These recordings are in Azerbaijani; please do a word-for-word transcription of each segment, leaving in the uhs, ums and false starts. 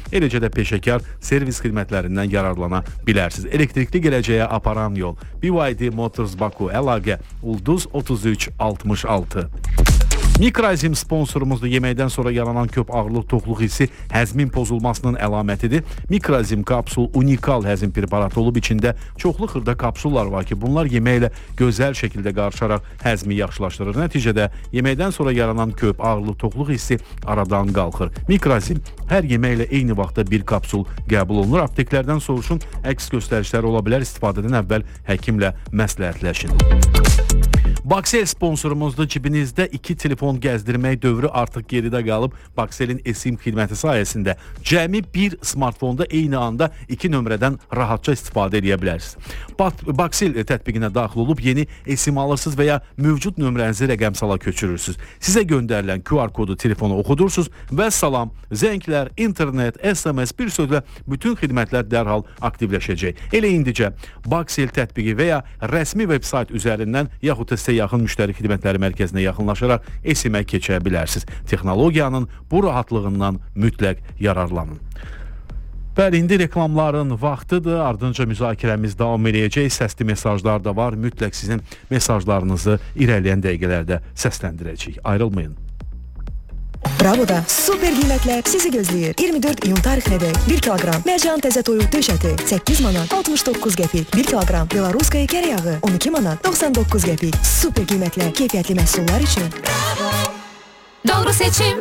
eləcə də peşəkar servis xidmətlərindən yararlana bilərsiniz. Elektrikli gələcəyə aparan yol. B Y D Motors Baku, əlaqə Ulduz otuz üç altmış altı. Mikrazim sponsorumuzdur. Yeməkdən sonra yaranan köp ağırlıq, toxluq hissi həzmin pozulmasının əlamətidir. Mikrazim kapsul unikal həzm preparatı olub, içində çoxlu xırda kapsullar var ki, bunlar yeməklə gözəl şəkildə qarışaraq həzmi yaxşılaşdırır. Nəticədə yeməkdən sonra yaranan köp ağırlıq, toxluq hissi aradan qalxır. Mikrazim hər yeməklə eyni vaxtda bir kapsul qəbul olunur. Apteklərdən soruşun, əks göstərişləri ola bilər. İstifadədən əvvəl həkimlə məsləhətləşin. Baksel sponsorumuzdur. Cibinizdə iki telefon gəzdirmək dövrü artıq geridə qalıb. Bakselin eSIM xidməti sayəsində cəmi bir smartfonda eyni anda iki nömrədən rahatça istifadə edə bilərsiniz. Baksel tətbiqinə daxil olub yeni eSIM alırsınız və ya mövcud nömrənizi rəqəmsala köçürürsünüz. Sizə göndərilən Q R kodu telefonu oxudursunuz və salam, zənglər, internet, S M S, bir sözlə bütün xidmətlər dərhal aktivləşəcək. Elə indicə Baksel tətbiqi və ya rəsmi veb-sayt üzərindən yaxud da yaxın müştəri xidmətləri mərkəzinə yaxınlaşaraq eSIM-ə keçə bilərsiniz. Texnologiyanın bu rahatlığından mütləq yararlanın. Bəli, indi reklamların vaxtıdır. Ardınca müzakirəmiz davam edəcək. Səsli mesajlar da var. Mütləq sizin mesajlarınızı irəliyən dəqiqələrdə səsləndirəcəyik. Ayrılmayın. Bravo'da super qiymətlər sizi gözləyir. iyirmi dörd iyun tarixinədək bir kiloqram mərcan təzə toyuq döş əti səkkiz manat altmış doqquz qəpik, bir kiloqram Belaruskaya kərə yağı on iki manat doxsan doqquz qəpik. Super qiymətlər keyfiyyətli məhsullar üçün. Bravo. Doğru seçim.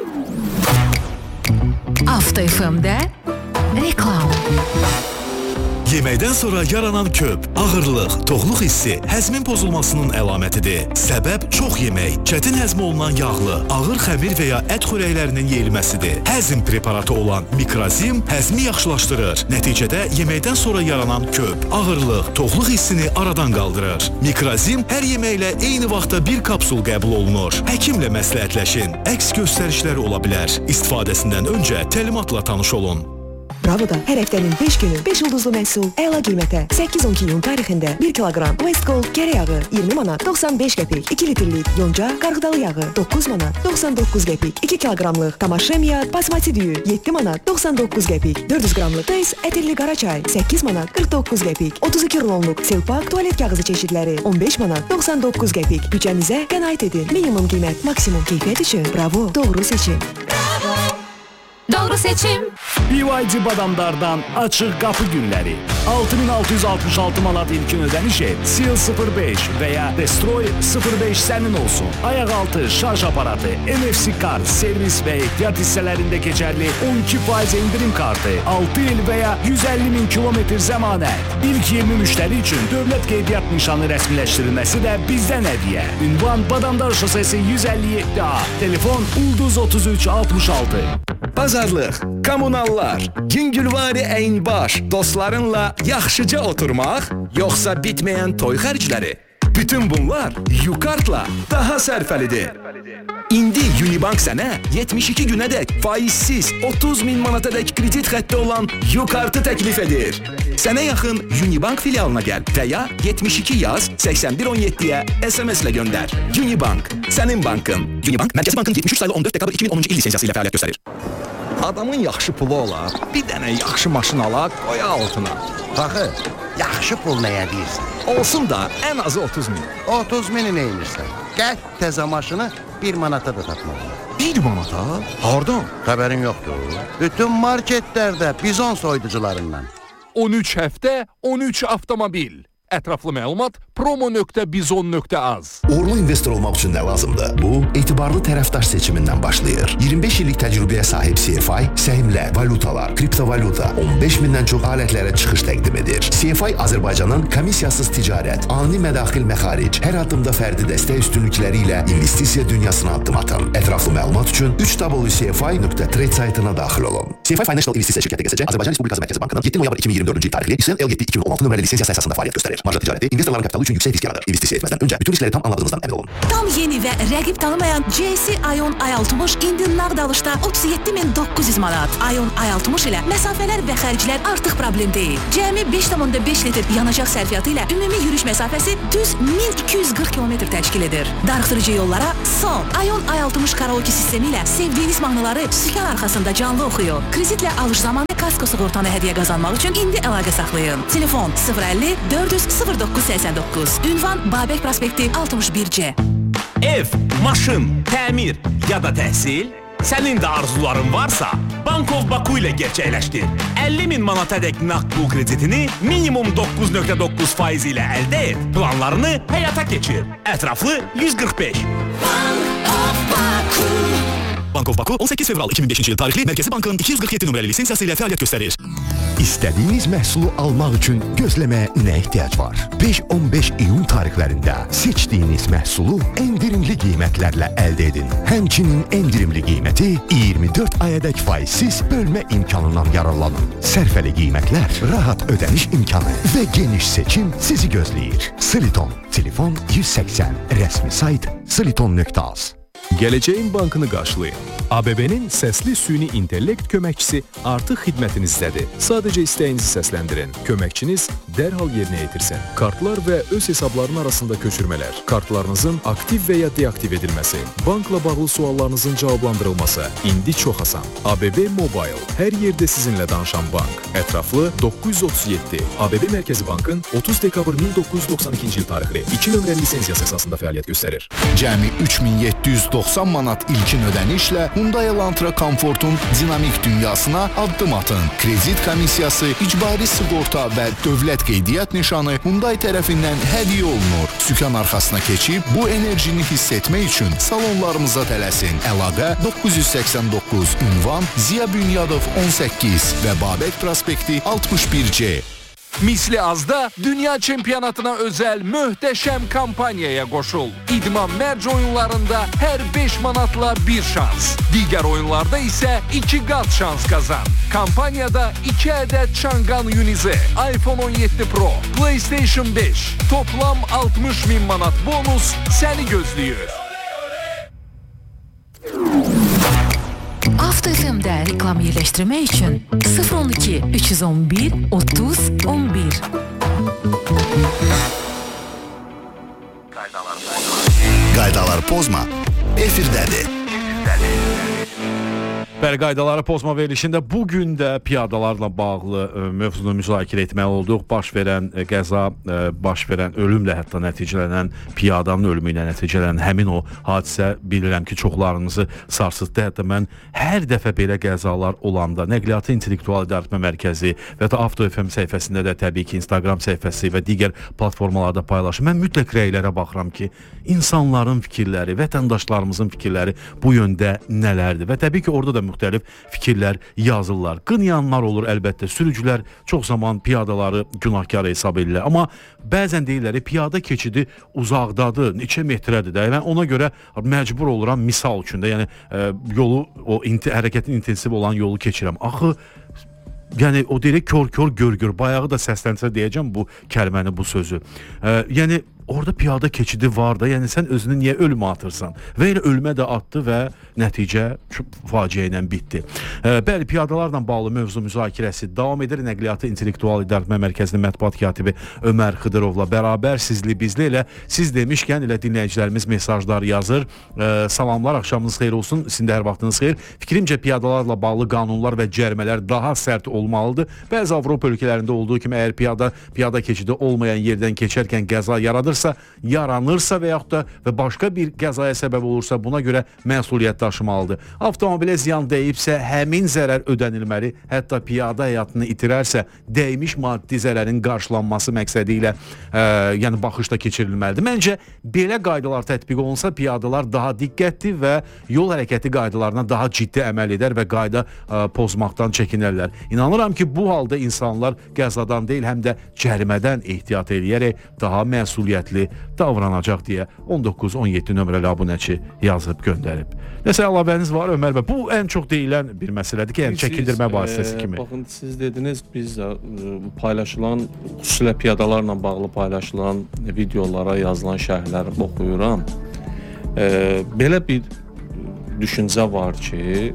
Avto F M-də reklam. Yeməkdən sonra yaranan köp, ağırlıq, toxluq hissi həzmin pozulmasının əlamətidir. Səbəb çox yemək, çətin həzm olunan yağlı, ağır xəmir və ya ət xörəklərinin yeyilməsidir. Həzm preparatı olan Mikrazim həzmi yaxşılaşdırır. Nəticədə yeməkdən sonra yaranan köp, ağırlıq, toxluq hissini aradan qaldırır. Mikrazim hər yeməklə eyni vaxtda bir kapsul qəbul olunur. Həkimlə məsləhətləşin. Əks göstərişləri ola bilər. İstifadəsindən öncə təlimatla tanış olun. Bravo'da hər həftənin beş günü beş ulduzlu məhsul əla qiymətə səkkiz on iki iyun tarixində bir kiloqram West Gold kərə yağı iyirmi manat doxsan beş qəpik, iki litrlik yonca qarğıdalı yağı doqquz manat doxsan doqquz qəpik, iki kiloqramlıq tamaşemiya basmati düyü yeddi manat doxsan doqquz qəpik, dörd yüz qramlıq tez ətirli qara çay səkkiz manat qırx doqquz qəpik, otuz iki rulonluq Selpak tualet kağızı çeşidləri on beş manat doxsan doqquz qəpik. Büdcənizə qənaət edin. Minimum qiymət, maksimum keyfiyyət üçün Bravo, doğru seçim. Bravo. Doğru seçim. B Y D Badamdar'dan açıq qapı günləri. altı min altı yüz altmış altı manat ilkin ödəniş et. Seal sıfır beş və ya Destroy sıfır beş sənin olsun. Ayaq altı, şarj aparatı, N F C kart, servis və ehtiyat hissələrində keçərli on iki faiz indirim kartı, altı il və ya yüz əlli min kilometr zəmanət. İlk iyirmi müştəri üçün dövlət qeydiyyat nişanı rəsmiləşdirilməsi də bizdən hədiyyə. Ünvan Badamdar şosesi yüz əlli yeddi A. Telefon Ulduz otuz üç altmış altı. Bazarlıq, kommunallar, yüngülvari əynbaş, dostlarınla yaxşıca oturmaq, yoxsa bitməyən toy xərcləri. Bütün bunlar Yukartla daha sərfəlidir. İndi Unibank sənə yetmiş iki günədək faizsiz otuz min manatadək kredit xətti olan Yukartı təklif edir. Sənə yaxın Unibank filialına gəl və ya yetmiş iki yaz səksən bir on yeddiyə S M S-lə göndər. Unibank, sənin bankın. Unibank, Mərkəzi Bankın yetmiş üç saylı on dörd dekabr iki min onuncu il lisensiyası ilə fəaliyyət göstərir. Adamın yaxşı pulu olar, bir dənə yaxşı maşın alar, qoya altına. Baxı, yaxşı pul nəyə deyirsən? Olsun da ən azı otuz min. otuz mini neymirsən? Gəl təzə maşını bir manata da tapmalı. Bir manata? Hardan? Xəbərin yoxdur. Bütün marketlərdə bizon soyuducularından. on üç həftə, on üç avtomobil. Ətraflı məlumat promo nöqtə bizon nöqtə az. Uğurlu investor olmaq üçün nə lazımdır? Bu, etibarlı tərəfdaş seçimindən başlayır. iyirmi beş illik təcrübəyə sahib C F I, səhmlər, valutalar, kriptovalyuta, on beş mindən çox alətlərə çıxış təqdim edir. C F I Azərbaycanın komissiyasız ticarət, ani mədaxil məxaric, hər addımda fərdi dəstək üstünlükləri ilə investisiya dünyasına addım atın. Ətraflı məlumat üçün üç w c f i nöqtə trade saytına daxil olun. C F I Financial İnvestisiya şirkəti G S C, Azərbaycan Respublikası Mərkəzi Bankının yeddi noyabr iki min iyirmi dördüncü il tarixli İSL L yeddi iki min on altı nömrəli lisensiyası əsasında fəaliyyət göstərir. Marja ticarəti, investorların kapitalı üçün üçün yüksək risk yaradır. İnvestisiya etməzdən öncə bütün riskləri tam anladığınızdan əmin olun. Tam yeni və rəqib tanımayan J C Ion i altmış indi nağd alışda otuz yeddi min doqquz yüz manat. Ion i altmış ilə məsafələr və xərclər artıq problem deyil. Cəmi beş nöqtə beş litr yanacaq sərfiyyatı ilə ümumi yürüyüş məsafəsi düz min iki yüz qırx kilometr təşkil edir. Darıxdırıcı yollara son. Ion i altmış karaoke sistemi ilə sevdiyiniz mahnıları sükan arxasında canlı oxuyur. Kreditlə alış zamanı kasko sığortanı hədiyyə qazanmaq üçün indi əlaqə saxlayın. Telefon sıfır əlli dörd yüz sıfır doqquz səksən doqquz. Ünvan Babək prospekti altmış bir C. Ev, maşın, təmir ya da təhsil, sənin də arzuların varsa, Bankov Baku ilə gerçəkləşdir. əlli min manatadək nağd pul kreditini minimum doqquz nöqtə doqquz faiz ilə əldə et. Planlarını həyata keçir. Ətraflı yüz qırx beş. Bankov Baku. Bankov Baku on səkkiz fevral iki min beşinci il tarixli Mərkəzi Bankın iki yüz qırx yeddi nömrəli lisensiyası ilə fəaliyyət göstərir. İstədiyiniz məhsulu almaq üçün gözləməyə nə ehtiyac var? beş on beş iyun tarixlərində seçdiyiniz məhsulu endirimli qiymətlərlə əldə edin. Həmçinin endirimli qiyməti iyirmi dörd ayədək faizsiz bölmə imkanından yararlanın. Sərfəli qiymətlər, rahat ödəniş imkanı və geniş seçim sizi gözləyir. Siliton, telefon yüz səksən, rəsmi sayt siliton nöqtə az. Gələcəyin bankını qarşılayın. A B B-nin səsli süni intellekt köməkçisi artıq xidmətinizdədir. Sadəcə istəyinizi səsləndirin. Köməkçiniz dərhal yerinə yetirsin. Kartlar və öz hesabların arasında köçürmələr, kartlarınızın aktiv və ya deaktiv edilməsi, bankla bağlı suallarınızın cavablandırılması indi çox asan. A B B Mobile, hər yerdə sizinlə danışan bank. Ətraflı doqquz yüz otuz yeddi. A B B Mərkəzi Bankın otuz dekabr min doqquz yüz doxsan ikinci il tarixli iki nömrəli lisensiyası əsasında fəaliyyət göstərir. Cəmi üç min yeddi yüz doxsan manat ilkin ödənişlə Hyundai Elantra Comfort'un dinamik dünyasına addım atın. Kredit komissiyası, icbari sığorta və dövlət qeydiyyat nişanı Hyundai tərəfindən hədiyyə olunur. Sükan arxasına keçib bu enerjini hiss etmək üçün salonlarımıza tələsin. Əlaqə doqquz yüz səksən doqquz, ünvan Ziya Bünyadov on səkkiz və Babək prospekti altmış bir C. Misli azda dünya çempionatına özel möhtəşəm kampaniyaya qoşul. İdman mərc oyunlarında hər beş manatla bir şans. Digər oyunlarda isə iki qat şans qazan. Kampaniyada iki ədəd Changan Unize, iPhone on yeddi Pro, PlayStation beş, toplam altmış min manat bonus səni gözləyir. Avto F M-də reklam yerləşdirmək üçün sıfır on iki üç yüz on bir otuz on bir. Qaydalar pozma, efirdədir. Bəli, qaydaları pozma verilişində bugün də piyadalarla bağlı ə, mövzunu müzakirə etməli olduq. Baş verən ə, qəza, ə, baş verən ölümlə hətta nəticələnən, piyadanın ölümü ilə nəticələnən həmin o hadisə bilirəm ki, çoxlarınızı sarsıtdı. Hətta mən hər dəfə belə qəzalar olanda Nəqliyyatı İntellektual İdarəetmə Mərkəzi və ya Avto F M səhifəsində də təbii ki, Instagram səhifəsi və digər platformalarda paylaşım. Mən mütləq rəylərə baxıram ki, insanların fikirləri, vətəndaşlarımızın fikirləri bu yöndə nələrdir və təbii ki, orada da müxtəlif fikirlər yazırlar. Qınayanlar olur əlbəttə. Sürücülər çox zaman piyadaları günahkar hesab edirlər. Amma bəzən deyirlər, piyada keçidi uzaqdadır, neçə metrədir də. Yəni ona görə məcbur oluram misal üçün də, yəni ə, yolu o inti, hərəkətin intensiv olan yolu keçirəm. Axı yəni o deyir kör-kör gör-gör. Bayağı da səslənsə deyəcəm bu kəlməni, bu sözü. Ə, yəni orada piyada keçidi var da, yəni sən özünü niyə ölümə atırsan? Və elə ölümə də atdı və nəticə faciə ilə bitdi. E, bəli, piyadalarla bağlı mövzu müzakirəsi davam edir. Nəqliyyatı İntellektual İdarəetmə Mərkəzinin mətbuat katibi Ömər Xıdırovla bərabər sizli bizli elə siz demişkən elə dinləyicilərimiz mesajlar yazır. E, salamlar, axşamınız xeyir olsun. Sizin də hər vaxtınız xeyir. Fikrimcə piyadalarla bağlı qanunlar və cərimələr daha sərt olmalıdır. Bəzi Avropa ölkələrində olduğu kimi əgər piyada piyada keçidi olmayan yerdən keçərkən qəza yaradır yaranırsa və yaxud da və başqa bir qəzaya səbəb olursa buna görə məsuliyyət daşımalıdır. Avtomobilə ziyan dəyibsə həmin zərər ödənilməli, hətta piyada həyatını itirərsə dəymiş maddi zərərin qarşılanması məqsədi ilə ə, yəni baxışda keçirilməlidir. Məncə belə qaydalar tətbiq olunsa piyadalar daha diqqətli və yol hərəkəti qaydalarına daha ciddi əməl edər və qayda ə, pozmaqdan çəkinərlər. İnanıram ki, bu halda insanlar qəzadan deyil, həm də cərimədən ehtiyat edərək daha məsuliyyətli diqqətli davranacaq deyə on doqquz on yeddi nömrəli abunəçi yazıb göndərib. Nəsə əlavəniz var Ömər bəy? Bu ən çox deyilən bir məsələdir ki, yəni çəkindirmə vasitəsi kimi. Baxın, siz dediniz, biz də paylaşılan, xüsusilə piyadalarla bağlı paylaşılan videolara yazılan şərhləri oxuyuram. E, belə bir düşüncə var ki,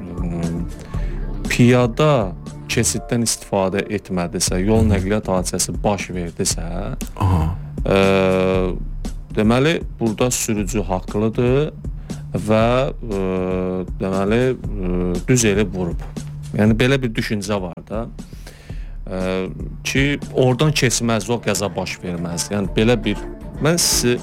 piyada keçiddən istifadə etmədisə, yol nəqliyyat hadisəsi baş verdisə, e, deməli, burada sürücü haqlıdır və e, deməli, e, düz eli vurub. Yəni, belə bir düşüncə var da, e, ki, oradan keçməz, o qəza baş verməz. Yəni, belə bir, mən sizi,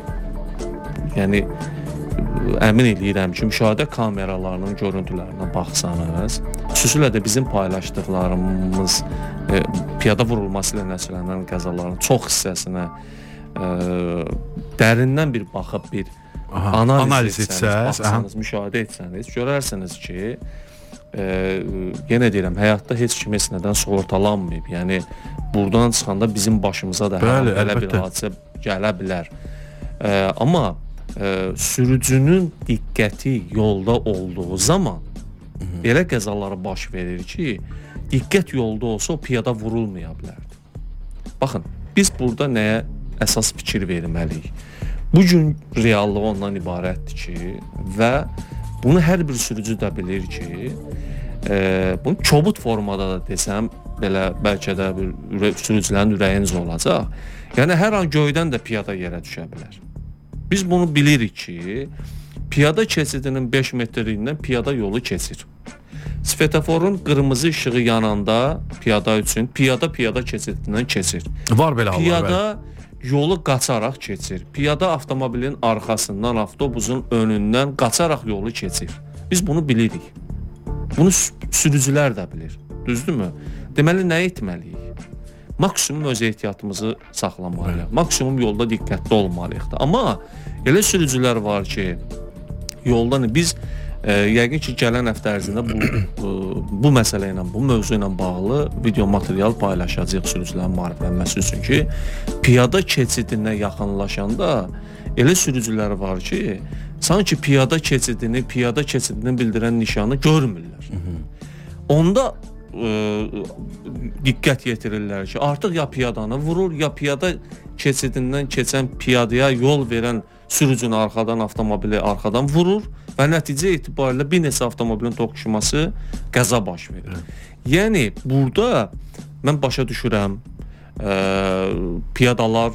yəni, əmin edirəm ki, müşahidə kameralarının görüntülərinə baxsanız, xüsusilə də bizim paylaşdıqlarımız e, piyada vurulması ilə nəticələnən qəzaların çox hissəsinə e, dərindən bir baxıb bir Aha, analiz, analiz etsəniz, etsəz, baxsanız, aha. müşahidə etsəniz, görərsiniz ki, e, yenə deyirəm, həyatda heç kim heç nədən sığortalanmayıb. Yəni, buradan çıxanda bizim başımıza da Bəli, belə bir hadisə gələ bilər. E, amma e, sürücünün diqqəti yolda olduğu zaman Hı-hı. elə qəzaları baş verir ki, diqqət yolda olsa o piyada vurulmaya bilərdi. Baxın, biz burada nəyə əsas fikir verməliyik? Bu gün reallıq ondan ibarətdir ki, və bunu hər bir sürücü də bilir ki, e, bunu kobud formada da desəm, belə bəlkə də bir ürə, sürücülərin ürəyincə olacaq. Yəni, hər an göydən də piyada yerə düşə bilər. Biz bunu bilirik ki, piyada keçidinin beş metrliyindən piyada yolu keçir. Svetoforun qırmızı işığı yananda piyada üçün piyada piyada keçidindən keçir. Var belə hallar. Piyada yolu qaçaraq keçir. Piyada avtomobilin arxasından, avtobusun önündən qaçaraq yolu keçir. Biz bunu bilirik. Bunu sürücülər də bilir. Düzdürmü? Deməli, nə etməliyik? Maksimum öz ehtiyatımızı saxlamalıyıq. Maksimum yolda diqqətli olmalıyıq da. Amma elə sürücülər var ki, yoldan biz e, yəqin ki, gələn həftə ərzində bu, bu, bu məsələ ilə, bu mövzu ilə bağlı video material paylaşacağıq sürücülərin maariflənməsi üçün ki, piyada keçidinə yaxınlaşanda elə sürücülər var ki, sanki piyada keçidini, piyada keçidini bildirən nişanı görmürlər. Hı -hı. Onda e, diqqət yetirirlər ki, artıq ya piyadanı vurur, ya piyada keçidindən keçən piyadaya yol verən sürücünü arxadan, avtomobili arxadan vurur və nəticə etibarilə bir neçə avtomobilin toqquşması qəza baş verir. Yəni, burada mən başa düşürəm, e, piyadalar,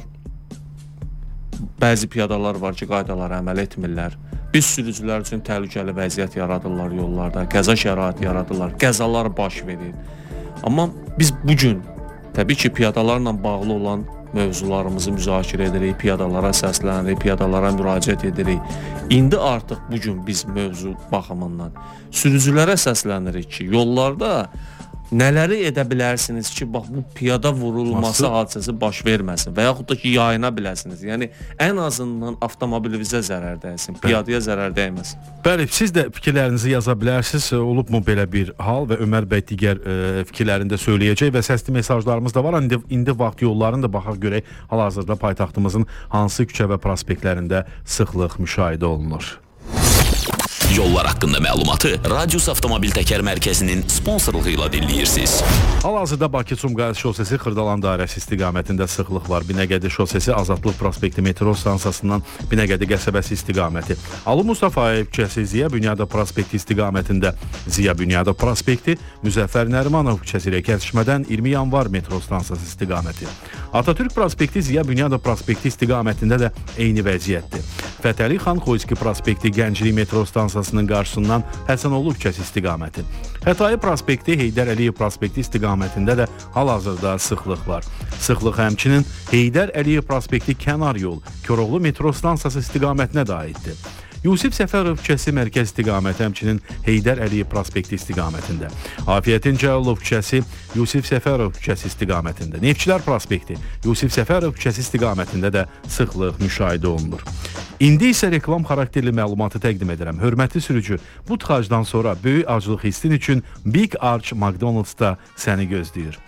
bəzi piyadalar var ki, qaydalara əməl etmirlər. Biz sürücülər üçün təhlükəli vəziyyət yaradırlar yollarda, qəza şəraiti yaradırlar, qəzalar baş verir. Amma biz bugün, təbii ki, piyadalarla bağlı olan mövzularımızı müzakirə edirik, piyadalara səslənirik, piyadalara müraciət edirik. İndi artıq bugün biz mövzu baxımından sürücülərə səslənirik ki, yollarda nələri edə bilərsiniz ki, bax, bu piyada vurulması hadisəsi baş verməsin və yaxud da ki, yayına biləsiniz. Yəni, ən azından avtomobilinizə zərər dəysin, piyadaya zərər dəyməsin. Bəli, siz də fikirlərinizi yaza bilərsiniz. Olubmu belə bir hal və Ömər bəy digər e, fikirlərini də söyləyəcək və səsli mesajlarımız da var. İndi, indi vaxt yollarını da baxaq görək, hal-hazırda paytaxtımızın hansı küçə və prospektlərində sıxlıq müşahidə olunur. Yollar haqqında məlumatı Radius Avtomobil Təkər Mərkəzinin sponsorluğu ilə dinləyirsiniz. Hal-hazırda Bakı-Sumqayıt şosesi Xırdalan dairəsi istiqamətində sıxlıq var. Binəqədi şosesi Azadlıq prospekti metro stansiyasından Binəqədi qəsəbəsi istiqaməti. Ali Mustafayev küçəsi Ziya Bünyadov prospekti istiqamətində Ziya Bünyadov prospekti, Müzəffər Nərimanov küçəsi ilə kəsişmədən iyirmi yanvar metro stansiyası istiqaməti. Atatürk prospekti Ziya Bünyadov prospekti istiqamətində də eyni vəziyyətdir. Fətəli Xan Xoyski prospekti Gənclik metro stansiyasının qarşısından Həsənoğlu küçəsi istiqaməti. Hətai prospekti Heydər Əliyev prospekti istiqamətində də hal-hazırda sıxlıq var. Sıxlıq həmçinin Heydər Əliyev prospekti kənar yol Koroğlu metro stansiyası istiqamətinə də aiddir. Yusif Səfərov küçəsi mərkəz istiqaməti həmçinin Heydər Əliyev prospekti istiqamətində. Afiyyətin Cəlilov küçəsi Yusif Səfərov küçəsi istiqamətində. Neftçilər prospekti Yusif Səfərov küçəsi istiqamətində də sıxlıq müşahidə olunur. İndi isə reklam xarakterli məlumatı təqdim edirəm. Hörmətli sürücü, bu tıxacdan sonra böyük aclıq hissin üçün Big Arch McDonald's-da səni gözləyir.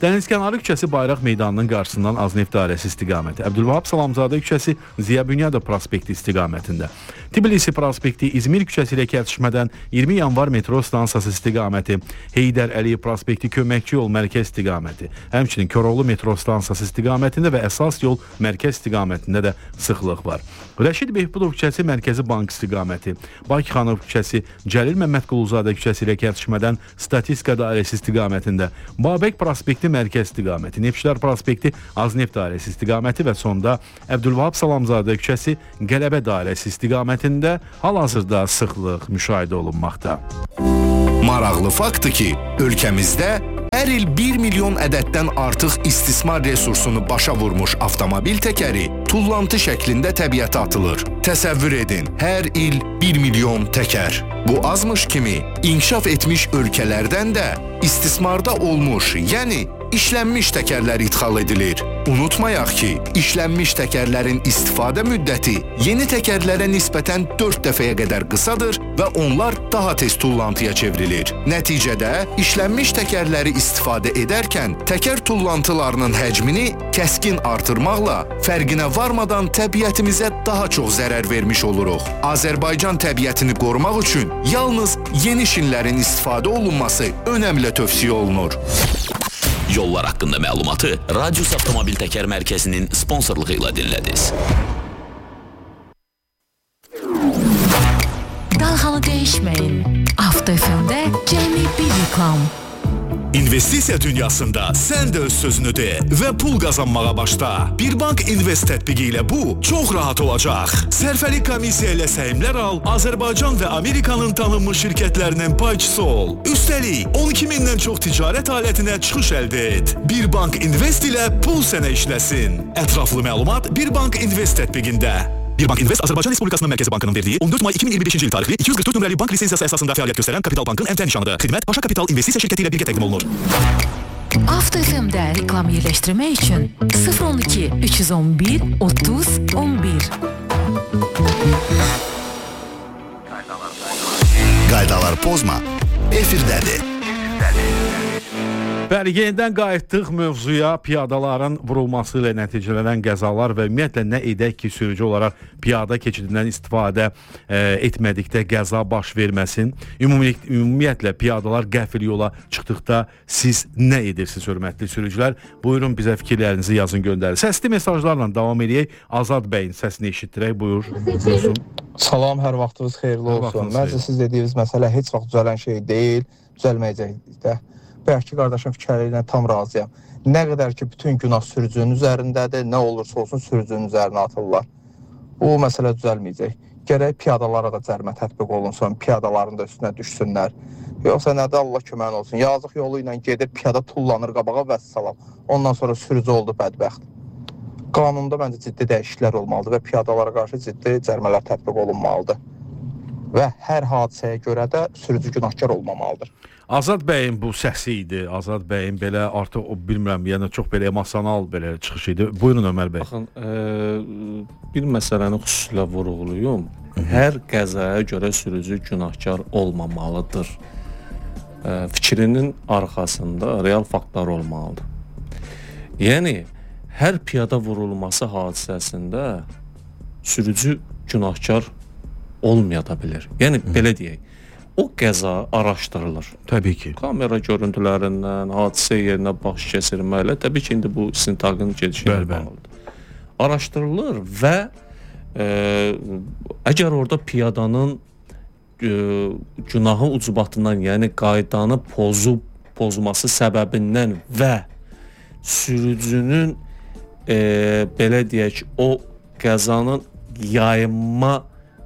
Dənizkənarı küçəsi Bayraq meydanının qarşısından Azneft dairəsi istiqaməti, Əbdülvahab Salamzadə küçəsi Ziya Bünyadov prospekti istiqamətində, Tbilisi prospekti İzmir küçəsi ilə kəsişmədən iyirmi yanvar metro stansiyası istiqaməti, Heydər Əliyev prospekti köməkçi yol mərkəz istiqaməti, həmçinin Koroğlu metro stansiyası istiqamətində və əsas yol mərkəz istiqamətində də sıxlıq var. Rəşid Behbudov küçəsi Mərkəzi Bank istiqaməti, Bakıxanov küçəsi Cəlil Məmmədquluzadə küçəsi ilə kəsişmədən Statistika dairəsi istiqamətində, Babək prospekti mərkəz istiqaməti, Neftçilər prospekti Azneft dairəsi istiqaməti və sonda Əbdülvahab Salamzadə küçəsi Qələbə dairəsi istiqamətində hal-hazırda sıxlıq müşahidə olunmaqda. Maraqlı faktdır ki, ölkəmizdə hər il bir milyon ədəddən artıq istismar resursunu başa vurmuş avtomobil təkəri tullantı şəklində təbiətə atılır. Təsəvvür edin, hər il bir milyon təkər. Bu azmış kimi, inkişaf etmiş ölkələrdən də istismarda olmuş, yəni işlənmiş təkərlər idxal edilir. Unutmayaq ki, işlənmiş təkərlərin istifadə müddəti yeni təkərlərə nisbətən dörd dəfəyə qədər qısadır və onlar daha tez tullantıya çevrilir. Nəticədə, işlənmiş təkərləri istifadə edərkən təkər tullantılarının həcmini kəskin artırmaqla fərqinə varmadan təbiətimizə daha çox zərər vermiş oluruq. Azərbaycan təbiətini qorumaq üçün yalnız yeni şinlərin istifadə olunması önəmli tövsiyə olunur. Yollar haqqında məlumatı Radius Avtomobil Təkər Mərkəzinin sponsorluğu ilə dinlədiniz. Dalğanı dəyişməyin. Avto F M-də cəmi bir reklam. İnvestisiya dünyasında sən də öz sözünü de və pul qazanmağa başla. Birbank Invest tətbiqi ilə bu çox rahat olacaq. Sərfəli komissiya ilə səhmlər al, Azərbaycan və Amerikanın tanınmış şirkətlərinin payçısı ol. Üstəlik, on iki mindən çox ticarət alətinə çıxış əldə et. Birbank Invest ilə pul sənə işləsin. Ətraflı məlumat Birbank Invest tətbiqində. Birbank Invest Azərbaycan Respublikasının Mərkəzi Bankının verdiyi on dörd may iki min iyirmi beşinci il tarixli iki yüz qırx dörd nömrəli bank lisensiyası əsasında fəaliyyət göstərən Kapital Bankın əmtəl nişanıdır. Xidmət Paşa Kapital İnvestisiya şirkəti ilə birgə təqdim olunur. Avto F M-də reklam yerləşdirmək üçün sıfır on iki üç yüz on bir otuz on bir. Qaydalar pozma, efirdədir. Bəli, yenidən qayıtdıq mövzuya. Piyadaların vurulması ilə nəticələnən qəzalar və ümumiyyətlə nə edək ki, sürücü olaraq piyada keçidindən istifadə e, etmədikdə qəza baş verməsin. Ümumi, ümumiyyətlə piyadalar qəfil yola çıxdıqda siz nə edirsiniz, hörmətli sürücülər? Buyurun, bizə fikirlərinizi yazın, göndərin. Səsli mesajlarla davam edək. Azad bəyin səsini eşitdirək. Buyur. Buyursun. Salam, hər vaxtınız xeyirli olsun. Məncə siz dediyiniz məsələ heç vaxt düzələn şey deyil, düzəlməyəcək də. Bəlkə qardaşın fikirləri ilə tam razıyam. Nə qədər ki, bütün günah sürücünün üzərindədir, nə olursa olsun sürücünün üzərinə atırlar. Bu məsələ düzəlməyəcək. Gərək piyadalara da cərimə tətbiq olunsun, piyadaların da üstünə düşsünlər. Yoxsa nədə Allah köməyin olsun. Yazıq yolu ilə gedir, piyada tullanır qabağa və salam. Ondan sonra sürücü oldu bədbəxt. Qanunda məncə ciddi dəyişikliklər olmalıdır və piyadalara qarşı ciddi cərimələr tətbiq olunmalıdır. Və hər hadisəyə görə də sürücü günahkar olmamalıdır. Azad bəyin bu səsi idi. Azad bəyin belə artıq o bilmirəm, yəni çox belə emosional belə çıxış idi. Buyurun Ömər bəy. Baxın, e, bir məsələni xüsusilə vurğuluyum. Hər qəzaya görə sürücü günahkar olmamalıdır. E, fikrinin arxasında real faktlar olmalıdır. Yəni hər piyada vurulması hadisəsində sürücü günahkar olmaya da bilir. Yəni Hı. belə deyək. O qəza araşdırılır. Təbii ki. Kamera görüntülərindən, hadisə yerinə baş keçirməklə, təbii ki, indi bu istintaqın gedişi ilə bağlıdır. Araşdırılır və e, əgər orada piyadanın e, günahı ucbatından, yəni qaydanı pozub pozması səbəbindən və sürücünün e, belə deyək, o qəzanın yayınma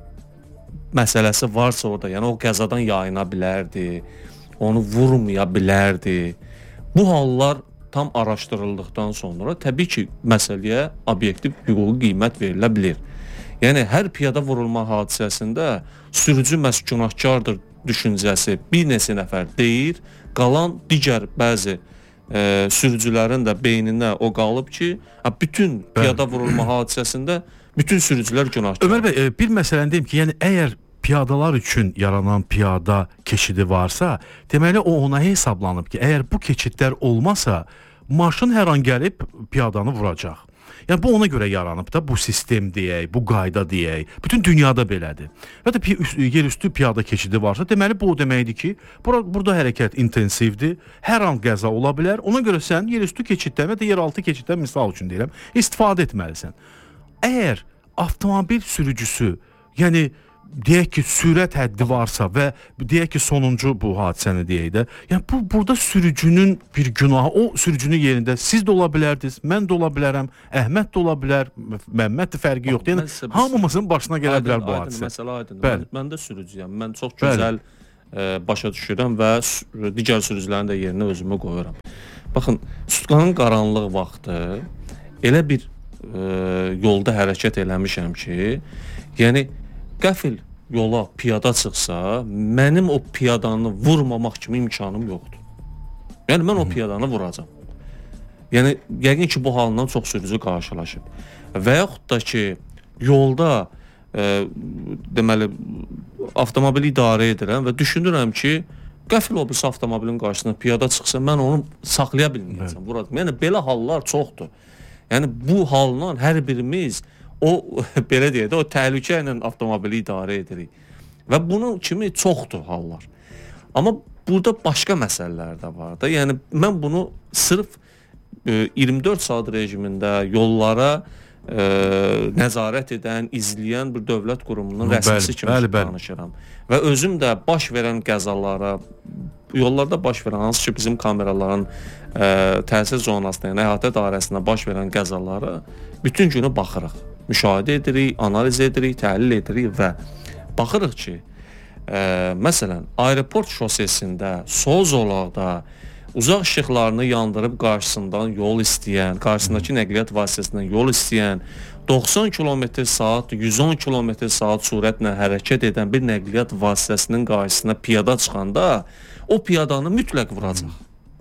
məsələsi varsa orada, yəni o qəzadan yayına bilərdi, onu vurmaya bilərdi. Bu hallar tam araşdırıldıqdan sonra təbii ki, məsələyə obyektiv hüquqi qiymət verilə bilir. Yəni hər piyada vurulma hadisəsində sürücü məhz günahkardır düşüncəsi bir neçə nəfər deyir, qalan digər bəzi e, sürücülərin də beyninə o qalıb ki, bütün piyada vurulma hadisəsində bütün sürücülər günahkar. Ömər bəy, bir məsələni deyim ki, yəni əgər piyadalar üçün yaranan piyada keçidi varsa, deməli o ona hesablanıb ki, əgər bu keçidlər olmasa, maşın hər an gəlib piyadanı vuracaq. Yəni bu ona görə yaranıb da, bu sistem deyək, bu qayda deyək. Bütün dünyada belədir. Və də yerüstü piyada keçidi varsa, deməli bu o deməkdir ki, bura, burada hərəkət intensivdir, hər an qəza ola bilər. Ona görə sən yerüstü keçiddən və də yeraltı keçiddən misal üçün deyirəm, istifadə etməlisən. Əgər avtomobil sürücüsü, yəni deyək ki, sürət həddi varsa və deyək ki, sonuncu bu hadisəni deyək də, yəni bu, burada sürücünün bir günahı, o sürücünün yerində siz də ola bilərdiniz, mən də ola bilərəm, Əhməd də ola bilər, Məmməd də fərqi yoxdur. Yəni, məsələ, hamımızın başına gələ bilər bu hadisə. Məsələ aydın, mən, mən də sürücüyəm, mən çox gözəl e, başa düşürəm və digər sürücülərin də yerinə özümü qoyuram. Baxın, sutkanın qaranlıq vaxtı elə bir e, yolda hərəkət eləmişəm ki, yəni qəfil yola piyada çıxsa, mənim o piyadanı vurmamaq kimi imkanım yoxdur. Yəni, mən o piyadanı vuracam. Yəni, yəqin ki, bu halından çox sürücü qarşılaşıb. Və yaxud da ki, yolda e, deməli, avtomobili idarə edirəm və düşünürəm ki, qəfil o birisi avtomobilin qarşısına piyada çıxsa, mən onu saxlaya bilməyəcəm, vuracam. Yəni, belə hallar çoxdur. Yəni, bu halla hər birimiz o, belə deyək də, o təhlükə ilə avtomobili idarə edirik. Və bunun kimi çoxdur hallar. Amma burada başqa məsələlər də var da. Yəni, mən bunu sırf e, iyirmi dörd saat rejimində yollara e, nəzarət edən, izləyən bir dövlət qurumunun rəsmisi kimi bəli, bəli. danışıram. Və özüm də baş verən qəzalara, yollarda baş verən, hansı ki bizim kameraların e, təsir zonasına, yəni əhatə dairəsində baş verən qəzalara bütün günü baxırıq. Müşahidə edirik, analiz edirik, təhlil edirik və baxırıq ki, e, məsələn, aeroport şosesində, sol zolaqda uzaq işıqlarını yandırıb qarşısından yol istəyən, qarşısındakı nəqliyyat vasitəsindən yol istəyən, doxsan kilometr saat, yüz on kilometr saat sürətlə hərəkət edən bir nəqliyyat vasitəsinin qarşısına piyada çıxanda, o piyadanı mütləq vuracaq.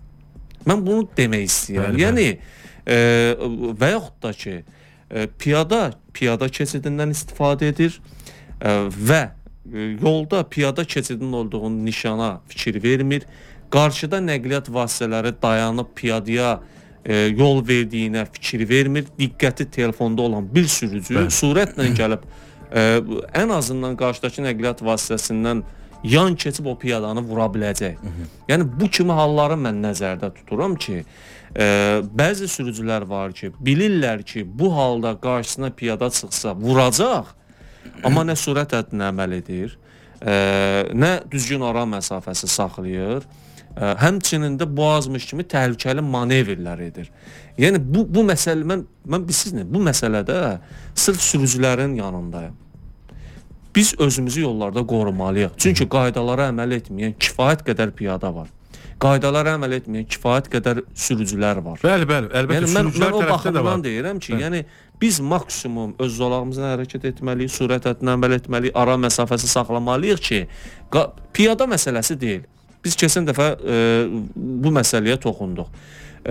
Mən bunu demək istəyirəm. Yəni, e, və yaxud da ki, piyada piyada keçidindən istifadə edir və yolda piyada keçidinin olduğunu nişana fikir vermir. Qarşıda nəqliyyat vasitələri dayanıb piyadaya yol verdiyinə fikir vermir. Diqqəti telefonda olan bir sürücü Bəli. sürətlə gəlib ən azından qarşıdakı nəqliyyat vasitəsindən yan keçib o piyadanı vura biləcək. Hı -hı. Yəni bu kimi halları mən nəzərdə tuturam ki, Ə, bəzi sürücülər var ki, bilirlər ki, bu halda qarşısına piyada çıxsa vuracaq, amma nə sürət həddinə əməl edir, ə, nə düzgün ara məsafəsi saxlayır, ə, həmçinin də boğazmış kimi təhlükəli manevrlər edir. Yəni bu, bu məsələ, mən, mən bilsiz nə, bu məsələdə sırf sürücülərin yanındayım. Biz özümüzü yollarda qorumalıyıq. Çünki qaydalara əməl etməyən kifayət qədər piyada var. Qaydalara əməl etməyən kifayət qədər sürücülər var. Bəli, bəli, əlbəttə yəni, sürücülər mən, mən tərəfdə də var. Mən deyirəm ki, bəli. yəni biz maksimum öz zolağımızdan hərəkət etməliyik, sürət həddinə əməl etməliyik, ara məsafəsi saxlamalıyıq ki, piyada məsələsi deyil. Biz keçən dəfə e, bu məsələyə toxunduq. E,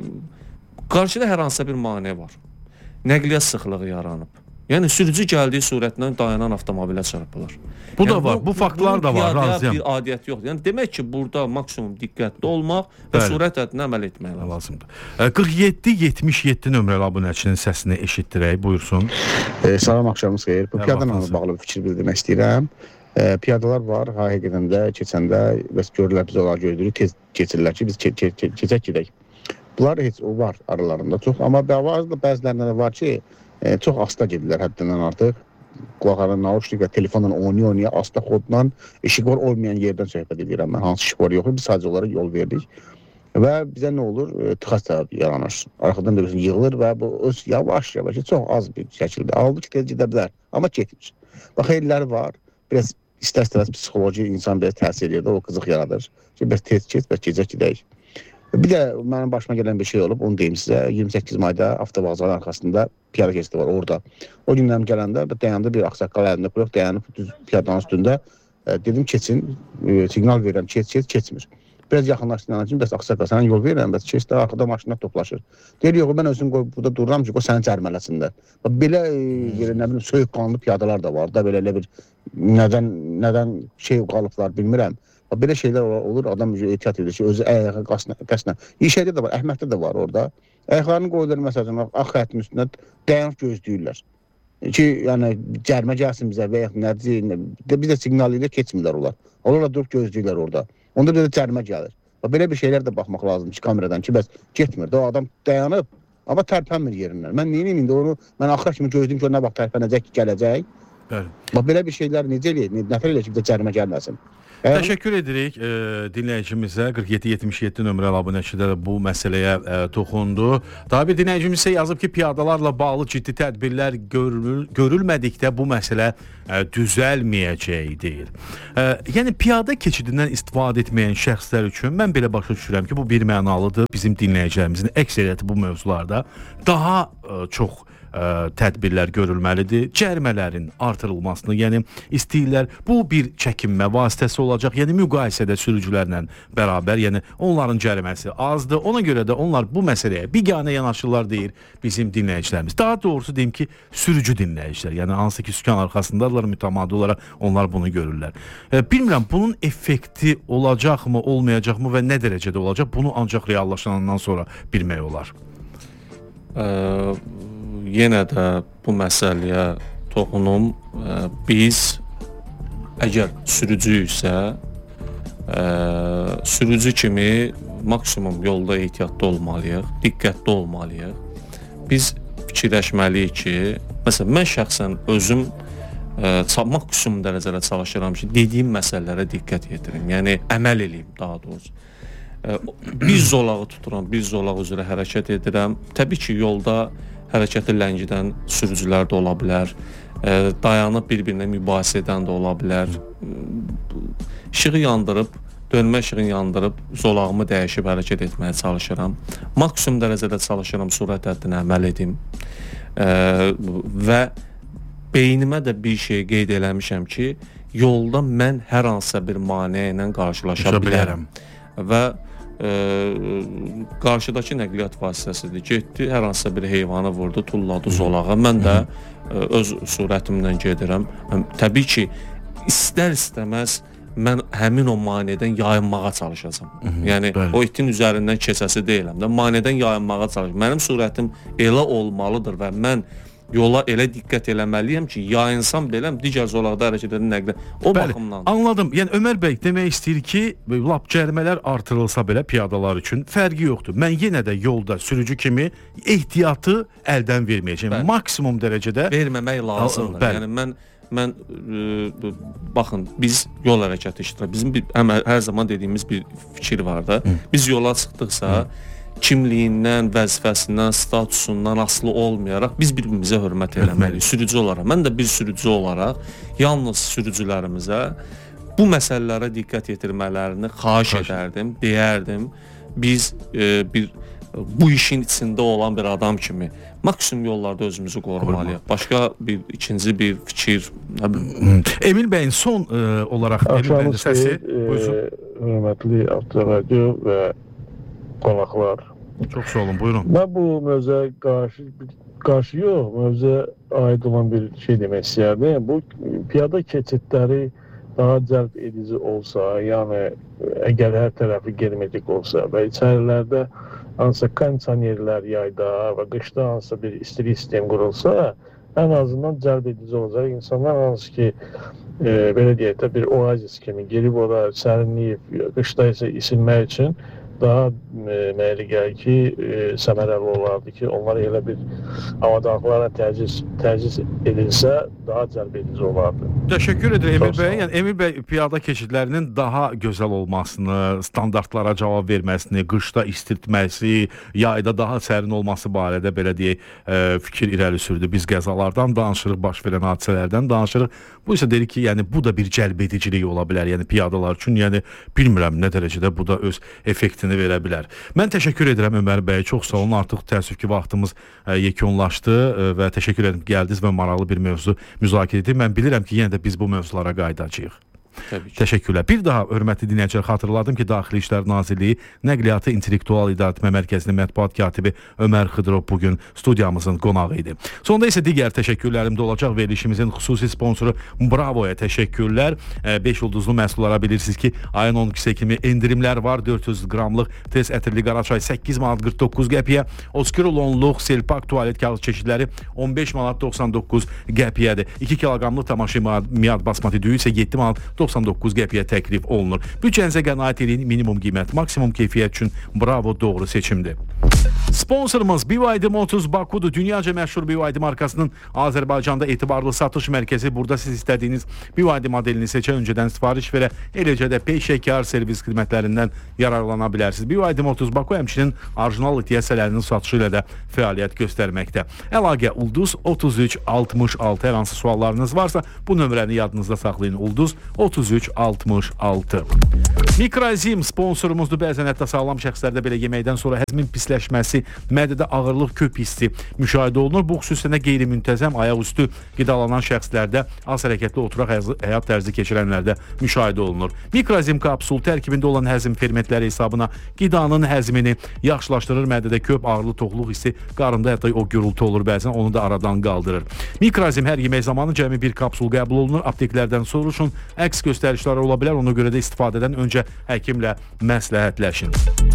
qarşıda hər hansısa bir maneə var. Nəqliyyat sıxlığı yaranıb. Yəni sürücü gəldiyi sürətlə dayanan avtomobilə çarpılır. Bu yəni, da var, bu, bu faktlar da var, razıyam. Bir adiyyət yoxdur. Yəni demək ki, burada maksimum diqqətli olmaq və Bəli. sürət həddinə əməl etmək lazımdır. qırx yeddi yetmiş yeddi nömrəli abunəçinin səsini eşitdirək, buyursun. E, salam, axşamınız xeyir. Bu piyadanla bağlı bir fikir bildirmək istəyirəm. E, piyadalar var, həqiqətən də keçəndə bəs görürlər biz onları gözləyirik, tez keçirlər ki, biz ke ke ke keçək gedək. Bunlar heç o var aralarında çox, amma bəzilərində də var ki, E, çox asta gedirlər həddindən artıq. Qulaqlarına naushnik və telefonla oynaya-oynaya asta xodla işıqor olmayan yerdən söhbət edirəm mən. Hansı işıqor yoxdur, biz sadəcə olaraq yol verdik. Və bizə nə olur? E, tıxac səbəbi yaranır. Arxadan da yığılır və bu öz yavaş-yavaş, çox az bir şəkildə aldı ki, tez gedə bilər. Amma getmir. Bax, elləri var. Biraz istər-istəməz psixoloji insan biraz təsir edir, o qızıq yaradır. Ki, biraz tez get, bəs gecə gedək. Bir də mənim başıma gələn bir şey olub, onu deyim sizə. iyirmi səkkiz mayda avtovağzaların arxasında piyada keçidi var orada. O gündən gələndə dayandı bir ağsaqqal əlində qırıq, dayanıb düz piyadanın üstündə. E, dedim keçin, e, siqnal verirəm, keç, keç, keçmir. Biraz yaxınlaşdığından üçün bəs ağsaqqal sənə yol verirəm, bəs keç də arxada maşınlar toplaşır. Deyir, yox, mən özüm qoy, burada dururam ki, o sənin cərmələsində. Belə e, yerə, nə bilim, soyuqqanlı piyadalar da var da, belə elə bir nədən, nədən şey qalıblar bilmirəm. Belə şeylər olur, adam ehtiyat edir ki, özü ayağı qəsnə. İşədə də var, Əhməddə də var orada. Ayaqlarını qoyurlar məsələn, ağ xəttin üstünə dayanıb gözləyirlər. Ki, yəni cərimə gəlsin bizə və yaxud nədir, biz də siqnal ilə keçmirlər onlar. Onlar da durub gözləyirlər orada. Onda bir də cərimə gəlir. Belə bir şeylər də baxmaq lazımdır ki, kameradan ki, bəs getmir. O adam dayanıb, amma tərpənmir yerindən. Mən neyim indi onu, mən axıra kimi gözləyim ki, nə vaxt tərpənəcək ki, gələcək. Bəli. Belə bir şeylər necə eləyir, nəfər eləyir ki, bir də cərimə gəlməsin. Təşəkkür edirik e, dinləyicimizə. qırx yeddi yetmiş yeddi nömrəli abunəçidə bu məsələyə e, toxundu. Daha bir dinləyicimiz isə yazıb ki, piyadalarla bağlı ciddi tədbirlər görül görülmədikdə bu məsələ e, düzəlməyəcək deyir. E, yəni piyada keçidindən istifadə etməyən şəxslər üçün mən belə başa düşürəm ki, bu bir mənalıdır. Bizim dinləyicilərimizin əksəriyyəti bu mövzularda daha e, çox Ə, tədbirlər görülməlidir. Cərimələrin artırılmasını, yəni istəyirlər. Bu bir çəkinmə vasitəsi olacaq. Yəni müqayisədə sürücülərlə bərabər, yəni onların cəriməsi azdır. Ona görə də onlar bu məsələyə biganə yanaşırlar deyir bizim dinləyicilərimiz. Daha doğrusu deyim ki, sürücü dinləyicilər. Yəni hansı ki sükan arxasındadılar, mütəmadi olaraq onlar bunu görürlər. Ə, bilmirəm bunun effekti olacaqmı, olmayacaqmı və nə dərəcədə olacaq? Bunu ancaq reallaşandan sonra bilmək olar. Ə Yenə də bu məsələyə toxunum. Biz əgər sürücüyüksə, sürücü kimi maksimum yolda ehtiyatlı olmalıyıq, diqqətli olmalıyıq. Biz fikirləşməliyik ki, məsələn, mən şəxsən özüm maksimum dərəcədə çalışıram ki, dediyim məsələlərə diqqət yetirim, yəni əməl edeyim daha doğrusu. Bir zolağı tuturam, bir zolaq üzrə hərəkət edirəm. Təbii ki, yolda hərəkəti ləngidən sürücülər də ola bilər, e, dayanıb bir-birinə mübahisə edən də ola bilər. İşığı yandırıb, dönmə işığını yandırıb, zolağımı dəyişib hərəkət etməyə çalışıram. Maksimum dərəcədə çalışıram, sürət həddinə əməl edim. E, və beynimə də bir şey qeyd eləmişəm ki, yolda mən hər hansısa bir maneə ilə qarşılaşa bilərəm. Və Ə, qarşıdakı nəqliyyat vasitəsidir. Getdi, hər hansısa bir heyvanı vurdu, tulladı zolağa. Mən də ə, öz sürətimlə gedirəm. Təbii ki, istər-istəməz mən həmin o maneədən yayınmağa çalışacağam. Hı -hı, yəni bəli. O itin üzərindən keçəsi deyiləm də, maneədən yayınmağa çalışacağam. Mənim sürətim elə olmalıdır və mən yola elə diqqət eləməliyəm ki, yayınsam beləm digər zolaqda hərəkət edən nəqliyyat. O bəli, baxımdan. Anladım. Yəni Ömər bəy demək istəyir ki, lap cərimələr artırılsa belə piyadalar üçün fərqi yoxdur. Mən yenə də yolda sürücü kimi ehtiyatı əldən verməyəcəm. Bəli. Maksimum dərəcədə verməmək lazımdır. Bəli. Yəni mən mən ə, baxın, biz yol hərəkəti iştirak. Bizim bir, həm, hər zaman dediyimiz bir fikir var da. Hı. Biz yola çıxdıqsa Hı. kimliyindən, vəzifəsindən, statusundan asılı olmayaraq biz bir-birimizə hörmət eləməliyik, sürücü olaraq. Mən də bir sürücü olaraq yalnız sürücülərimizə bu məsələlərə diqqət yetirmələrini xahiş Xaş. edərdim, deyərdim. Biz e, bir bu işin içində olan bir adam kimi maksimum yollarda özümüzü qorumalıyıq. Başqa bir ikinci bir fikir. Emin bəyin son e, olaraq Emin bəyin səsi. E, hörmətli Avtoradio və qonaqlar. Çox sağ olun, buyurun. Mən bu mövzuya qarşı, qarşı yox, mövzuya aid olan bir şey demək istəyərdim. Bu piyada keçidləri daha cəlb edici olsa, yəni əgər hər tərəfi germetrik olsa və içərilərdə hansısa kondisionerlər yayda və qışda hansısa bir istilik sistemi qurulsa, ən azından cəlb edici olacaq. İnsanlar hansı ki, e, belə deyək də bir oazis kimi gelib ora sərinləyib, qışda isə isinmək üçün daha e, mənəli gəlir ki, e, səmərəli olardı ki, onlar elə bir avadanlıqlara təciz, təciz edilsə, daha cəlb edici olardı. Təşəkkür edirəm Emil bəy. Yəni Emil bəy piyada keçidlərinin daha gözəl olmasını, standartlara cavab verməsini, qışda istirtməsi, yayda daha sərin olması barədə belə deyək, e, fikir irəli sürdü. Biz qəzalardan danışırıq, baş verən hadisələrdən danışırıq. Bu isə dedik ki, yəni bu da bir cəlb edicilik ola bilər, yəni piyadalar üçün, yəni bilmirəm nə dərəcədə bu da öz effektini verə bilər. Mən təşəkkür edirəm Ömər bəy, çox sağ olun. Artıq təəssüf ki, vaxtımız ə, yekunlaşdı ə, və təşəkkür edirəm ki, gəldiniz və maraqlı bir mövzu müzakirə etdik. Mən bilirəm ki, yenə də biz bu mövzulara qayıdacağıq. Təşəkkürlər. Bir daha hörmətli dinləyicilər xatırladım ki, Daxili İşlər Nazirliyi Nəqliyyatı İntellektual İdarəetmə Mərkəzinin mətbuat katibi Ömər Xıdırov bugün studiyamızın qonağı idi. Sonda isə digər təşəkkürlərim də olacaq. Verilişimizin xüsusi sponsoru Bravoya təşəkkürlər. beş ulduzlu məhsullara bilirsiniz ki, ayın on ikisi kimi endirimlər var. dörd yüz qramlıq tez ətirli qara çay səkkiz manat qırx doqquz qəpiyə, Oskirolonluq Selpak tualet kağız çeşidləri on beş manat doxsan doqquz qəpiyədir. iki kiloqramlıq tamaşa miad basmati düyü isə yeddi manat doxsan doqquz qəpiyə təklif olunur. Bütçənizə qənaət edin, minimum qiymət, maksimum keyfiyyət üçün Bravo doğru seçimdir. Sponsorumuz B Y D Motors Baku'dur. Dünyaca məşhur B Y D markasının Azərbaycanda etibarlı satış mərkəzi. Burada siz istədiyiniz B Y D modelini seçə, öncədən sifariş verə, eləcə də peşəkar servis xidmətlərindən yararlana bilərsiniz. B Y D Motors Baku həmçinin orijinal idiyasələrinin satışı ilə də fəaliyyət göstərməkdə. Əlaqə Ulduz otuz üç altmış altı. Hər hansı suallarınız varsa bu nömrəni yadınızda saxlayın. Ulduz otuz üç altmış altı. Mikrazim sponsorumuzdur. Bəzən hətta sağlam şəxslərdə belə yeməkdən sonra həzmin pisləşməsi, mədədə ağırlıq, köp hissi müşahidə olunur. Bu xüsusilə qeyri-müntəzəm ayaqüstü qidalanan şəxslərdə, az hərəkətli oturaq həyat tərzi keçirənlərdə müşahidə olunur. Mikrazim kapsul tərkibində olan həzm fermentləri hesabına qidanın həzmini yaxşılaşdırır. Mədədə köp, ağırlı, toxluq hissi, qarında hətta o gürültü olur bəzən, onu da aradan qaldırır. Mikrazim hər yemək zamanı cəmi bir kapsul qəbul olunur. Apteklərdən soruşun, əks göstərişləri ola bilər. Ona görə də istifadədən öncə həkimlə məsləhətləşin.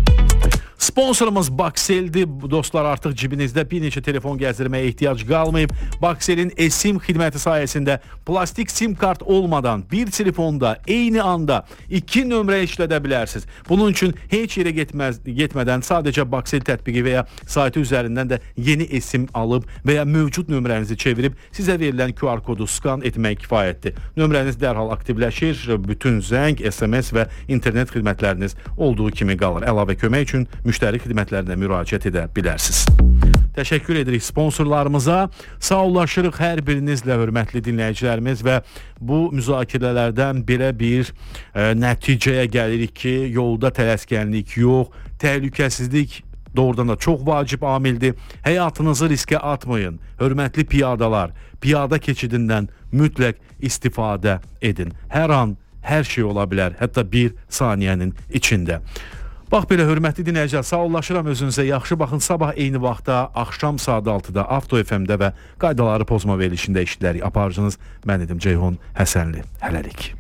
Sponsorumuz Baksel'dir. Dostlar, artıq cibinizdə bir neçə telefon gəzdirməyə ehtiyac qalmayıb. Baksel'in eSIM xidməti sayəsində plastik sim kart olmadan bir telefonda eyni anda iki nömrə işlədə bilərsiniz. Bunun üçün heç yerə getməz, getmədən sadəcə Baksel tətbiqi və ya saytı üzərindən də yeni eSIM alıb və ya mövcud nömrənizi çevirib sizə verilən Q R kodu skan etmək kifayətdir. Nömrəniz dərhal aktivləşir, bütün zəng, S M S və internet xidmətləriniz olduğu kimi qalır. Əlavə kömək üçün müştəri xidmətlərinə müraciət edə bilərsiniz. Təşəkkür edirik sponsorlarımıza. Sağollaşırıq hər birinizlə, hörmətli dinləyicilərimiz, və bu müzakirələrdən belə bir e, nəticəyə gəlirik ki, yolda tələskənlik yox, təhlükəsizlik doğrudan da çox vacib amildir. Həyatınızı riskə atmayın. Hörmətli piyadalar, piyada keçidindən mütləq istifadə edin. Hər an hər şey ola bilər, hətta bir saniyənin içində. Bax belə, hörmətli dinləyicilər, sağollaşıram, özünüzə yaxşı baxın. Sabah eyni vaxtda, axşam saat altıda Avto F M-də və qaydaları pozma verilişində işlərik. Aparıcınız mən idim Ceyhun Həsənli. Hələlik.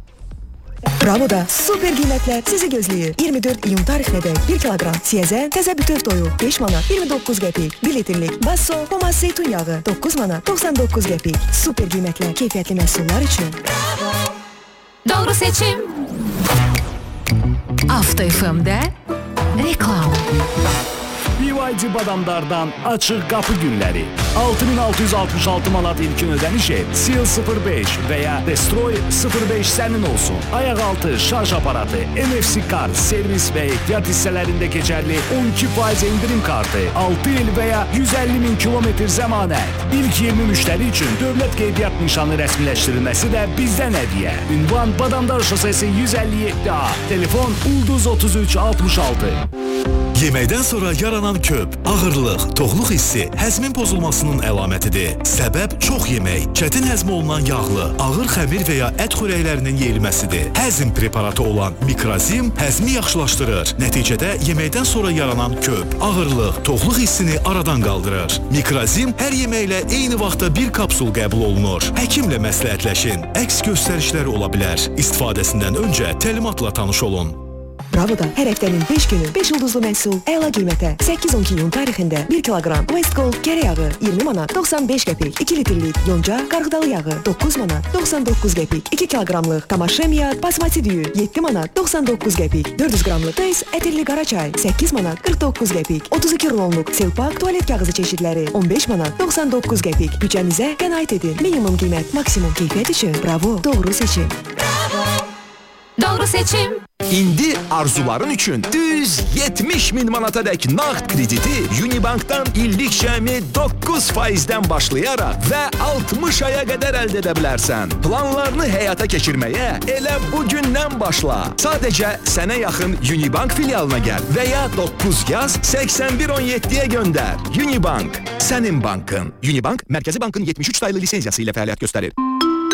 Bravo'da super qiymətlər sizi gözləyir. iyirmi dörd iyun tarixinədək bir kiloqram siyəzən, təzə bütöv toyuq beş manat iyirmi doqquz qəpik, bir litrlik basso, pomaz zeytun yağı doqquz manat doxsan doqquz qəpik. Super qiymətlər keyfiyyətli məhsullar üçün. Doğru seçim. Avto F M-də reklam. B Y D Badamdardan açıq qapı günləri. altı min altı yüz altmış altı manat ilkin ödəniş et. Seal sıfır beş və ya Destroy sıfır beş sənin olsun. Ayaq altı şarj aparatı, N F C kart, servis və ehtiyat hissələrində keçərli on iki faiz endirim kartı, altı il və ya yüz əlli min kilometr zəmanət. İlk iyirmi müştəri üçün dövlət qeydiyyat nişanı rəsmiləşdirilməsi də bizdən hədiyyə. Ünvan Badamdar şosesi yüz əlli yeddi A. Telefon Ulduz otuz üç altmış altı. Yeməkdən sonra yaranan köp, ağırlıq, toxluq hissi həzmin pozulmasının əlamətidir. Səbəb çox yemək, çətin həzm olunan yağlı, ağır xəmir və ya ət xörəklərinin yeyilməsidir. Həzm preparatı olan Mikrazim həzmi yaxşılaşdırır. Nəticədə yeməkdən sonra yaranan köp, ağırlıq, toxluq hissini aradan qaldırır. Mikrazim hər yeməklə eyni vaxtda bir kapsul qəbul olunur. Həkimlə məsləhətləşin. Əks göstərişləri ola bilər. İstifadəsindən öncə təlimatla tanış olun. Bravo'da hər həftənin beş günü beş ulduzlu məhsul əla qiymətə səkkiz on iki iyun tarixində bir kiloqram West Gold kərə yağı iyirmi manat doxsan beş qəpik, iki litrlik yonca qarğıdalı yağı doqquz manat doxsan doqquz qəpik, iki kiloqramlıq tamaşa miad basmati düyü yeddi manat doxsan doqquz qəpik, dörd yüz qramlıq tez ətirli qara çay səkkiz manat qırx doqquz qəpik, otuz iki rulonluq Selpak tualet kağızı çeşidləri on beş manat doxsan doqquz qəpik. Bütçənizə qənaət edin. Minimum qiymət, maksimum keyfiyyət üçün Bravo doğru seçim. Doğru seçim. İndi arzuların üçün düz yetmiş min manatadək nağd krediti Unibankdan illik cəmi doqquz faizdən başlayaraq və altmış aya qədər əldə edə bilərsən. Planlarını həyata keçirməyə elə bugündən başla. Sadəcə sənə yaxın Unibank filialına gəl və ya doqquz yaz səksən bir on yeddiyə göndər. Unibank, sənin bankın. Unibank, Mərkəzi Bankın yetmiş üç saylı lisenziyası ilə fəaliyyət göstərir.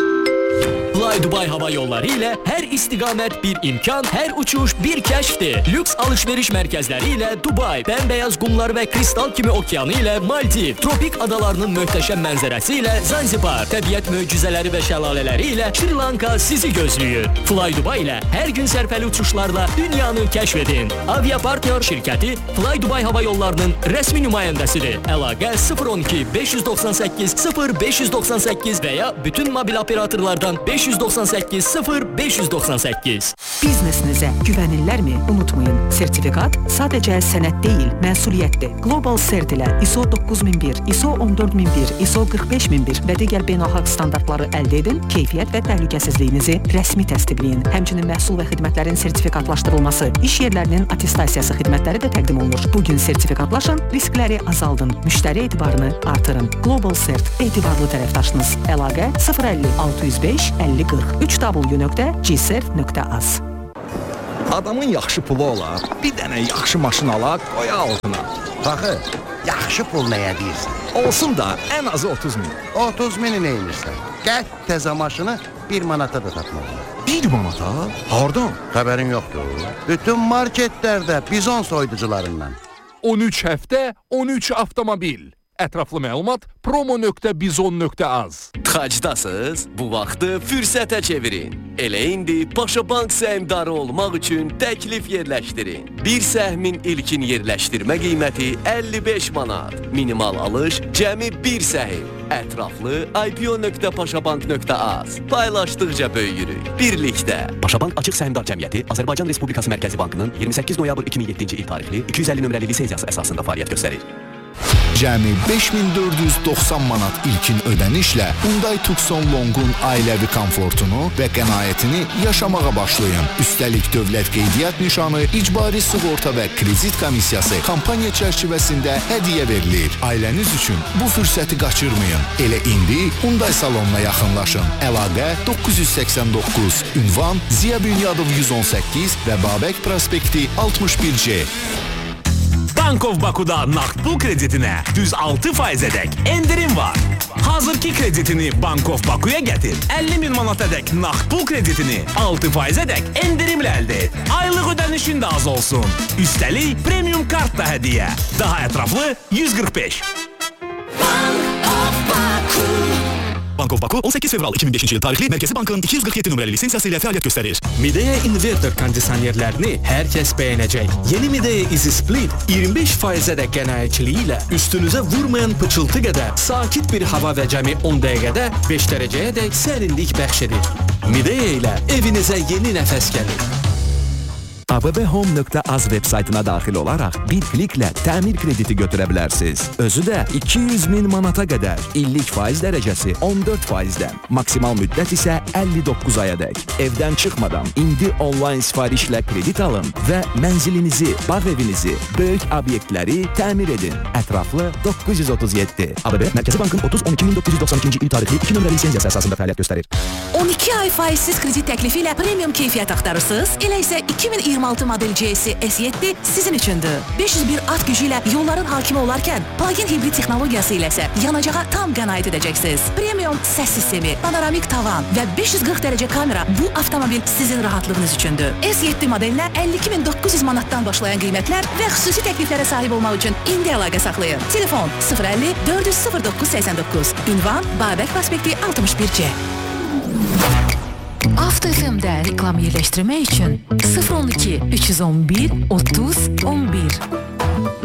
Fly Dubai Hava Yolları ilə hər istiqamət bir imkan, hər uçuş bir kəşfdir. Lüks alış-veriş mərkəzləri ilə Dubai, bəmbəyaz qumlar və kristal kimi okeanı ilə Maldiv, tropik adalarının möhtəşəm mənzərəsi ilə Zanzibar, təbiət möcüzələri və şəlalələri ilə Şri Lanka sizi gözləyir. Fly Dubai ilə hər gün sərfəli uçuşlarla dünyanı kəşf edin. Avia Partner şirkəti Fly Dubai Hava Yollarının rəsmi nümayəndəsidir. Əlaqə sıfır on iki beş yüz doxsan səkkiz sıfır beş yüz doxsan səkkiz və ya bütün mobil operatorlardan beş yüz doxsan səkkiz sıfır beş yüz doxsan səkkiz. Biznesinizə güvənirlərmi? Unutmayın, sertifikat sadəcə sənəd deyil, məsuliyyətdir. Global Cert ilə I S O doqquz min bir, I S O on dörd min bir, I S O qırx beş min bir və digər beynəlxalq standartları əldə edin, keyfiyyət və təhlükəsizliyinizi rəsmi təsdiqləyin. Həmçinin məhsul və xidmətlərin sertifikatlaşdırılması, iş yerlərinin attestasiyası xidmətləri də təqdim olunur. Bugün sertifikatlaşın, riskləri azaldın, müştəri etibarını artırın. Global Cert, etibarlı tərəfdaşınız. Əlaqə sıfır əlli altı yüz beş əlli qırx üç w nöqtə g cert nöqtə az. Adamın yaxşı pulu olar, bir dənə yaxşı maşın alaq, qoya altına. Baxı, yaxşı pul nəyə deyirsən? Olsun da, ən azı otuz min. otuz mini neymişsən? Gəl təzə maşını bir manata da satmalıyım. Bir manata? Hardan? Xəbərin yoxdur. Bütün marketlərdə bizon soyuducularından. on üç həftə, on üç avtomobil. Ətraflı məlumat promo nöqtə bizon nöqtə az. Tıxacdasınız? Bu vaxtı fürsətə çevirin. Elə indi Paşa Bank səhmdarı olmaq üçün təklif yerləşdirin. Bir səhmin ilkin yerləşdirmə qiyməti əlli beş manat. Minimal alış cəmi bir səhm. Ətraflı i p o nöqtə paşabank nöqtə az. Paylaşdıqca böyüyürük. Birlikdə. Paşabank Açıq Səhmdar Cəmiyyəti Azərbaycan Respublikası Mərkəzi Bankının iyirmi səkkiz noyabr iki min yeddinci il tarixli iki yüz əlli nömrəli lisenziyası əsasında fəaliyyət göstərir. Cəmi beş min dörd yüz doxsan manat ilkin ödənişlə Hyundai Tucson Long'un ailəvi komfortunu və qənaətini yaşamağa başlayın. Üstəlik dövlət qeydiyyat nişanı, icbari sığorta və kredit komissiyası kampaniya çərçivəsində hədiyyə verilir. Ailəniz üçün bu fürsəti qaçırmayın. Elə indi Hyundai salonuna yaxınlaşın. Əlaqə doqquz yüz səksən doqquz, ünvan Ziya Bünyadov yüz on səkkiz və Babək prospekti altmış bir C. Bankov Baku'da naqd pul kreditinə düz altı faizədək endirim var. Hazırki kreditini Bankov Baku'ya gətir. əlli min manatadək naqd pul kreditini altı faizədək endirimlə əldə et. Aylıq ödənişin də az olsun. Üstəlik premium kart da hədiyyə. Daha ətraflı yüz qırx beş. Bankov Baku. Bankov Baku on səkkiz fevral iki min beşinci il tarixli Mərkəzi Bankın iki yüz qırx yeddi nömrəli lisensiyası ilə fəaliyyət göstərir. Midea inverter kondisionerlərini hər kəs bəyənəcək. Yeni Midea Easy Split iyirmi beş faizədək qənaətçiliyi ilə üstünüzə vurmayan pıçıltı qədər sakit bir hava və cəmi on dəqiqədə beş dərəcəyədək sərinlik bəxş edir. Midea ilə evinizə yeni nəfəs gəlir. A B B Home nöqtə az veb saytına daxil olaraq bir kliklə təmir krediti götürə bilərsiniz. Özü də iki yüz min manata qədər, illik faiz dərəcəsi on dörd faizdən, maksimal müddət isə əlli doqquz ayadək. Evdən çıxmadan indi onlayn sifarişlə kredit alın və mənzilinizi, bağ evinizi, böyük obyektləri təmir edin. Ətraflı doqquz yüz otuz yeddi. A B B Mərkəzi Bankın otuz on iki min doqquz yüz doxsan ikinci il tarixli iki nömrəli lisenziyası əsasında fəaliyyət göstərir. on iki ay faizsiz kredit təklifi ilə premium keyfiyyət axtarırsınız? Elə isə iki min iyirmi altı model C S S yeddi sizin üçündür. beş yüz bir at gücü ilə yolların hakimi olarkən plug-in hibrid texnologiyası ilə isə yanacağa tam qənaət edəcəksiniz. Premium səs sistemi, panoramik tavan və beş yüz qırx dərəcə kamera bu avtomobil sizin rahatlığınız üçündür. S yeddi modelinə əlli iki min doqquz yüz manatdan başlayan qiymətlər və xüsusi təkliflərə sahib olmaq üçün indi əlaqə saxlayın. Telefon sıfır əlli dörd yüz sıfır doqquz səksən doqquz. Ünvan Babək prospekti altmış bir C. Avto F M-də reklam yerləşdirmək üçün sıfır on iki üç yüz on bir otuz on bir.